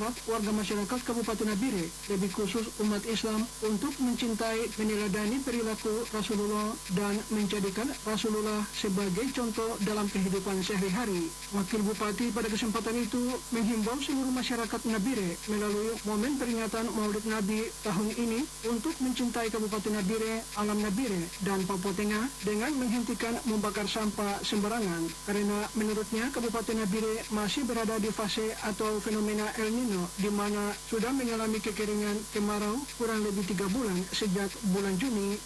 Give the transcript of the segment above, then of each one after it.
mengharap warga masyarakat Kabupaten Nabire, lebih khusus umat Islam, untuk mencintai, meneladani perilaku Rasulullah dan menjadikan Rasulullah sebagai contoh dalam kehidupan sehari-hari. Wakil Bupati pada kesempatan itu menghimbau seluruh masyarakat Nabire melalui momen peringatan Maulid Nabi tahun ini untuk mencintai Kabupaten Nabire, alam Nabire, dan Papua Tengah dengan menghentikan membakar sampah sembarangan, karena menurutnya Kabupaten Nabire masih berada di fase atau fenomena El Nino, di mana sudah mengalami kekeringan kemarau kurang lebih 3 bulan sejak bulan Juni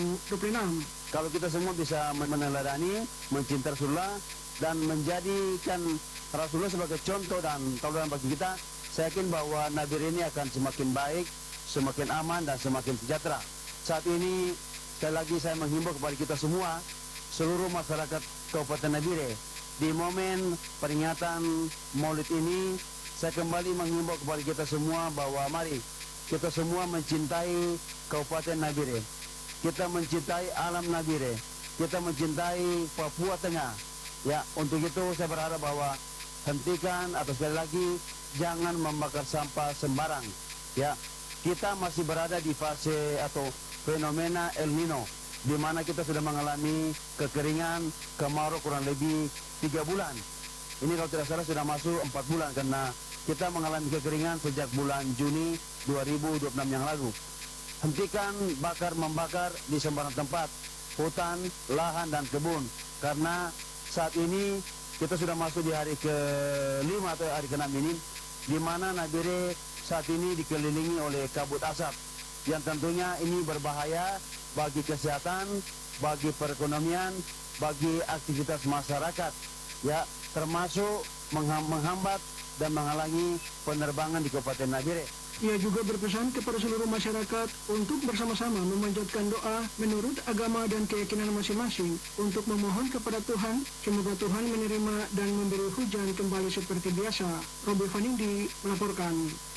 2026. Kalau kita semua bisa meneladani, mencintai Rasulullah, dan menjadikan Rasulullah sebagai contoh dan tauladan bagi kita, saya yakin bahwa Nabire ini akan semakin baik, semakin aman, dan semakin sejahtera. Saat ini, sekali lagi saya menghimbau kepada kita semua, seluruh masyarakat Kabupaten Nabire, di momen peringatan Maulid ini, saya kembali menghimbau kepada kita semua bahwa mari kita semua mencintai Kabupaten Nabire, kita mencintai alam Nabire, kita mencintai Papua Tengah. Ya, untuk itu saya berharap bahwa hentikan atau sekali lagi jangan membakar sampah sembarang. Ya, kita masih berada di fase atau fenomena El Nino, di mana kita sudah mengalami kekeringan, kemarau kurang lebih 3 bulan. Ini kalau tidak salah sudah masuk 4 bulan karena kita mengalami kekeringan sejak bulan Juni 2026 yang lalu. Hentikan membakar di sembarang tempat, hutan, lahan, dan kebun. Karena saat ini kita sudah masuk di hari ke-5 atau hari ke-6 ini, di mana Nabire saat ini dikelilingi oleh kabut asap, yang tentunya ini berbahaya bagi kesehatan, bagi perekonomian, bagi aktivitas masyarakat, ya, termasuk menghambat dan menghalangi penerbangan di Kabupaten Nabire. Ia juga berpesan kepada seluruh masyarakat untuk bersama-sama memanjatkan doa menurut agama dan keyakinan masing-masing untuk memohon kepada Tuhan, semoga Tuhan menerima dan memberi hujan kembali seperti biasa. Robi Fanindi melaporkan.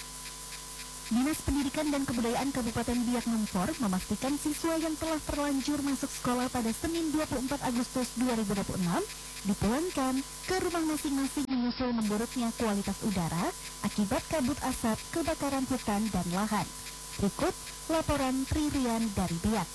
Dinas Pendidikan dan Kebudayaan Kabupaten Biak Numfor memastikan siswa yang telah terlanjur masuk sekolah pada Senin 24 Agustus 2026 dipulangkan ke rumah masing-masing menyusul memburuknya kualitas udara akibat kabut asap, kebakaran hutan dan lahan. Berikut laporan Tririan dari Biak.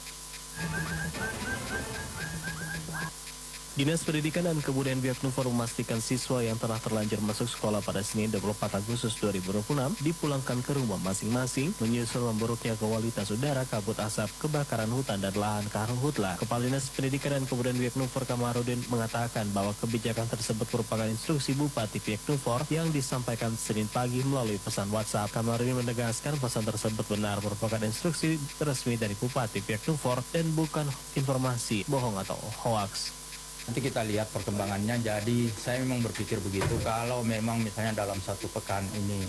Dinas Pendidikan dan Kebudayaan Biak Numfor memastikan siswa yang telah terlanjur masuk sekolah pada Senin 24 Agustus 2026 dipulangkan ke rumah masing-masing menyusul memburuknya kualitas udara, kabut asap, kebakaran hutan dan lahan karhutla. Kepala Dinas Pendidikan dan Kebudayaan Biak Numfor Kamarudin mengatakan bahwa kebijakan tersebut merupakan instruksi Bupati Biak Numfor yang disampaikan Senin pagi melalui pesan WhatsApp. Kamarudin menegaskan pesan tersebut benar merupakan instruksi resmi dari Bupati Biak Numfor dan bukan informasi bohong atau hoaks. Nanti kita lihat perkembangannya, jadi saya memang berpikir begitu, kalau memang misalnya dalam 1 pekan ini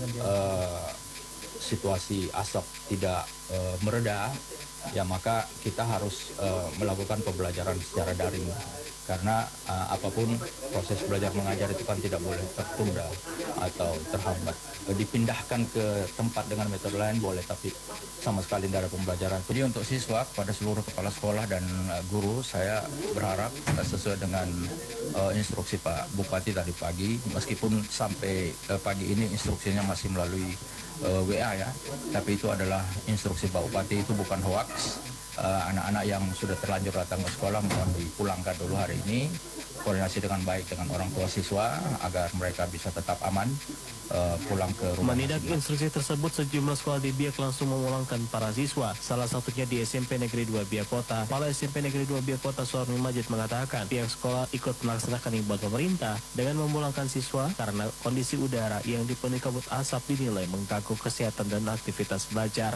situasi asap tidak mereda, ya maka kita harus melakukan pembelajaran secara daring. Karena apapun proses belajar mengajar itu kan tidak boleh tertunda atau terhambat. Dipindahkan ke tempat dengan metode lain boleh, tapi sama sekali tidak ada pembelajaran. Jadi untuk siswa, kepada seluruh kepala sekolah dan guru, saya berharap sesuai dengan instruksi Pak Bupati tadi pagi, meskipun sampai pagi ini instruksinya masih melalui WA ya, tapi itu adalah instruksi Pak Bupati, itu bukan hoaks. Anak-anak yang sudah terlanjur datang ke sekolah mohon dipulangkan dulu hari ini, koordinasi dengan baik dengan orang tua siswa agar mereka bisa tetap aman pulang ke rumah. Menindak instruksi tersebut, sejumlah sekolah di Biak langsung memulangkan para siswa, salah satunya di SMP Negeri 2 Biak Kota. Kepala SMP Negeri 2 Biak Kota Suarmi Majid mengatakan pihak sekolah ikut melaksanakan himbauan pemerintah dengan memulangkan siswa karena kondisi udara yang dipenuhi kabut asap dinilai mengganggu kesehatan dan aktivitas belajar.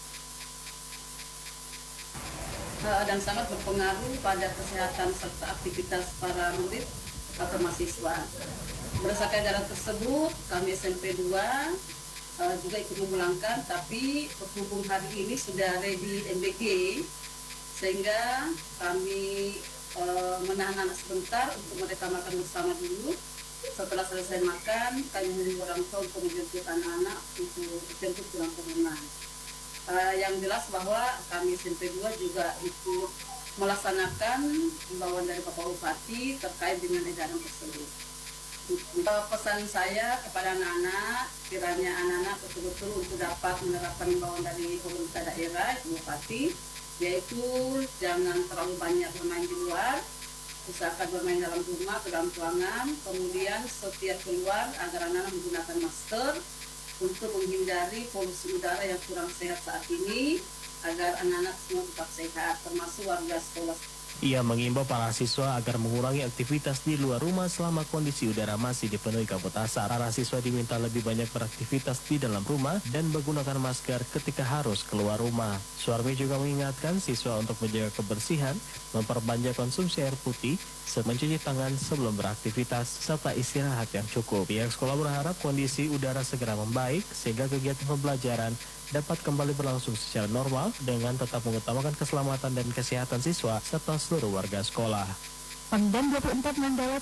Dan sangat berpengaruh pada kesehatan serta aktivitas para murid atau mahasiswa. Berdasarkan edaran tersebut, kami SMP 2 juga ikut memulangkan, tapi berhubung hari ini sudah ready MBG, sehingga kami menahan anak sebentar untuk mereka makan bersama dulu. Setelah selesai makan, kami menunggu orang tua untuk menjemput anak-anak untuk dijemput pulang ke rumah. Yang jelas bahwa kami SMP 2 juga ikut melaksanakan himbauan dari Bapak Bupati terkait dengan edaran tersebut. Pesan saya kepada anak-anak, kiranya anak-anak betul-betul untuk dapat menerapkan imbauan dari pemerintah daerah, Bupati, yaitu jangan terlalu banyak bermain di luar, usahakan bermain dalam rumah atau dalam ruangan, kemudian setiap keluar agar anak-anak menggunakan masker untuk menghindari polusi udara yang kurang sehat saat ini, agar anak-anak semua tetap sehat, termasuk warga sekolah. Ia mengimbau para siswa agar mengurangi aktivitas di luar rumah selama kondisi udara masih dipenuhi kabut asap. Para siswa diminta lebih banyak beraktivitas di dalam rumah dan menggunakan masker ketika harus keluar rumah. Suarmi juga mengingatkan siswa untuk menjaga kebersihan, memperbanyak konsumsi air putih, mencuci tangan sebelum beraktivitas, serta istirahat yang cukup. Pihak sekolah berharap kondisi udara segera membaik sehingga kegiatan pembelajaran dapat kembali berlangsung secara normal dengan tetap mengutamakan keselamatan dan kesehatan siswa serta seluruh warga sekolah. Pemdam 24 Mandala